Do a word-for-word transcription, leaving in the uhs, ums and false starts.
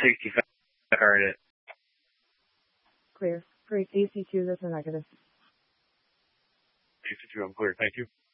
sixty-five, I heard it. Clear. Great. A C two, that's a negative. A C two, I'm clear. Thank you.